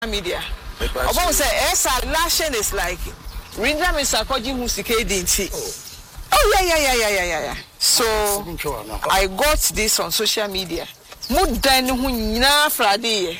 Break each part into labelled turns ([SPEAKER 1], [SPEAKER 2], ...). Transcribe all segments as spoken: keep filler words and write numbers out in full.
[SPEAKER 1] media. About say esa lashing is like Rinda Mister Koji Musike dinti. Oh yeah yeah yeah yeah yeah yeah. So I got this on social media. Mudan hu nyina Friday.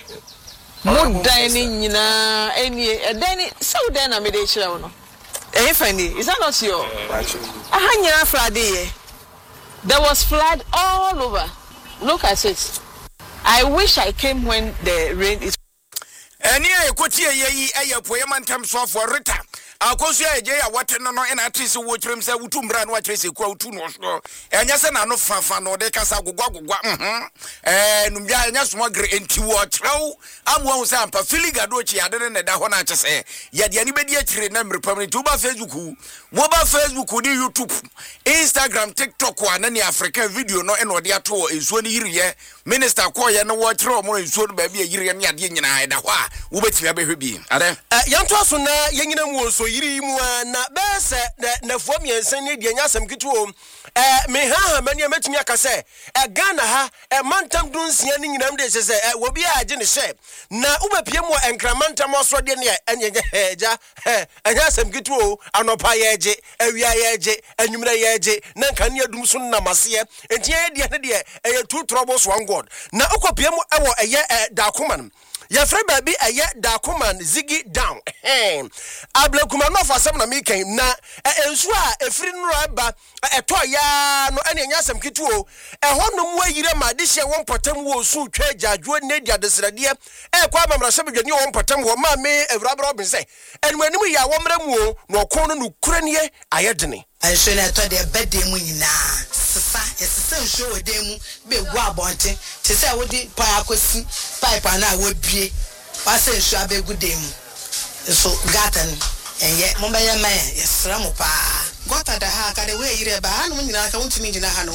[SPEAKER 1] Mudan nyina eni edani so den na me dey kire no. Eh funny. Is that not your? Aha nyina Friday. There was flood all over. Look at it. I wish I came when the rain is.
[SPEAKER 2] Eni e kwoti eyi eye poyeman tam so for rita. Akoso eje ya wate no no ena atisi wo kirem se wutu mbra no atrese kwa wutu no so. Enya se na no fafa no de kasa gogwa gogwa. Mhm. Eh numbia enya so magre enti wo trew. Amwo se ampa filiga do chi ade ne da ho na achese. Ye de ani bedi akire na mrepam ni tuba Facebook. Wo ba Facebook ni YouTube, Instagram, TikTok wa na ni African video no eno de ato ensuo ni yiriye. Minister koye no wo trew mo ensuo no ba bia yiriye ne ade nyina da ho a wo betimi abehwe bi. Ade. Eh yanto aso na yenyina mu so yiri mu na bese na fuom yensen ne de nyasem kituo eh me ha mani ametumi akase eh Ghana ha eh mantam dunsia ne nyinam de sese eh wo bia age ne hye na ubepie mu enkramantam oso de ne enye eja eh nyasem kituo anopa yeje awia yeje anwumra yeje na nkan ne adum so namase enti ye de ne de eh two troubles one god na ukopie mu ewo eye dakoman ya frɛ baby aye dakoman zigi down eh ablekuma no fa asem na me kan na ensu a efiri no aba eto ya no ene nya asem kituo ehɔ no mu ayire ma de hye won potam wo su twa agyajo ne dia desrade e kwa mamra hye bedwani won potam wo ma me awurabra obin sɛ enmu anim ya wo mra mu o no ɔkon no no kuranie ayedene
[SPEAKER 3] I na to de bed mu nyina sisa esisa nso odem be gu abonte te se wo di pa akosi pipe na wo bie wa se nso abegu dem so gatan enye mo be ye man yesra mo pa gota da ha ka de we yire ba ha no nyina ka wontumi nyina ha no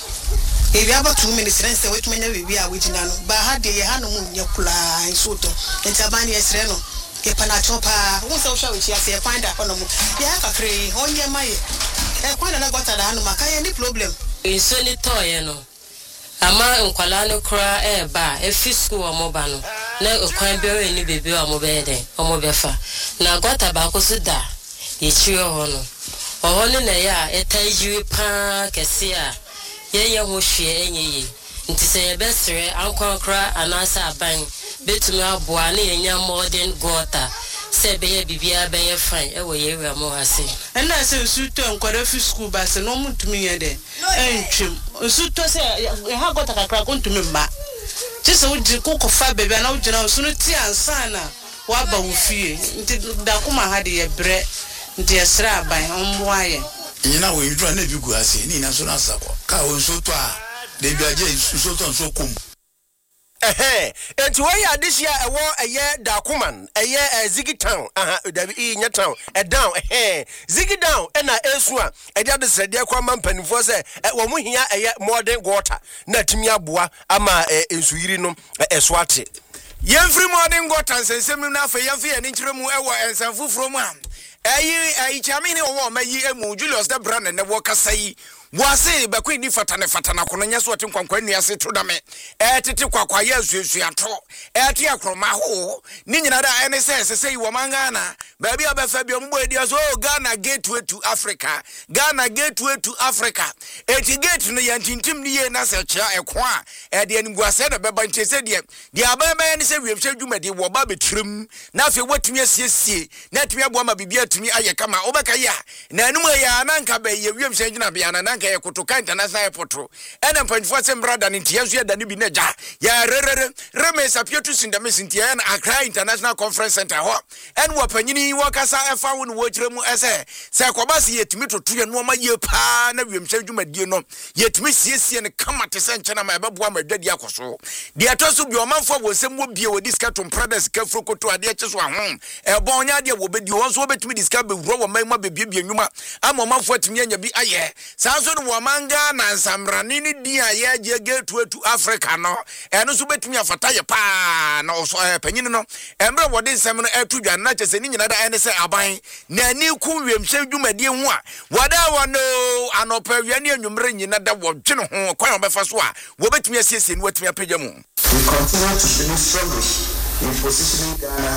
[SPEAKER 3] e bi aba two minutes ren se wetumi nya bibi a wegyina no ba ha de ye ha no nya kula nso to entabani yesre no ke panachopa wo se wo sha we chia se find out no mo ya ka kre onye maye e kwanda na gota da no maka ye ni problem
[SPEAKER 4] inso ni toye no ama nkwala no kra e ba e fi school omo ba no na okwan bere ni bebe omo be den omo be fa na gota ba ko so da ye chiyo ho no oho ni na ya etajiwe pa kese a ye ye ho hwe enye ye nti se ye besere ankwan kra anasa aban betumi aboa na ye nya modern gota se be ye bibia be ye fine e wo ye wi amo ase
[SPEAKER 3] na se suto nkwara fi school ba se no mutumi ye de entwem suto se ha gota kakra kontumi mma ti se uji kokofa bebe na ujina so no ti ansana wa ba wo fie nti da kuma ha de ye bre nti esra aban ombo aye
[SPEAKER 5] nyina wo yidwa na bi gu ase ni na so na sako ka wo suto a de bi aje suto so kom
[SPEAKER 2] eh enti we ya this year ewo eye dakoman eye zigi town aha dabi nya town e down eh zigi down e na esu a e dia de srede kwa mampanifo se wo mu hia eye modern water na timi aboa ama ensu yiri no eso ate yemfri modern water nsensem na afa yemfe ye ni nkyeremu ewo ensanfufuro mu a eyi eyi chamini wo ma yi emu Julius de brand ne wo kasai wase bakwe ni fatane fatana kono nya so otin kwankwa nua se to dame e tete kwakwa ya asuasu ato e te akroma ho ni nyina da ene se se wo mangana ba bia ba fa bia mbo edi so Ghana gateway to Africa Ghana gateway to Africa e ti gate no ya tintim ni ye na se kya ekwa e de ani guase da beba nche se de de ababa ne se wiemhwe dwumade wo ba betrim na afi watumi asiesie na atumi abo ma bibia atumi aye kama obeka ya na anum ya na nka ba ye wiemhwe dwuna bia na nka ye kutoka international airport ene mpanfo se brada ni ntia so da ni bi na ja ya rerere reme sapietu sindame sintia na Accra International Conference Center ho en wo panyini wo kasa efa wo no wo kiremu ese se kwabase yetumi totoye no ma ye pa na wiemhwe dwumadie no yetumi siesie ne kama te se nchena ma ebeboa madwadi akoso de atoso bi o manfo wo sem wo bie wo discaton brothers kafro koto ade ache so ahom e bon nya de wo bedi wo so betumi disca be wuro wo man ma bebie nwuma ama manfo atumi anya bi aye sa so no wo manga na nsamrani ni dia ye je gateway to Africa no eno so betumi afata ye pa na so panyini no emre wo de nsem no atu dwa na chese ni nyina da ene se aban na ani ku wiemhwe dwumadie ho a wada wono anopa wiane anwumre nyina da wo dwene ho kwan obefa so a wo betumi asiesie no watumi apagya mu.
[SPEAKER 6] We continue to believe strongly in positioning Ghana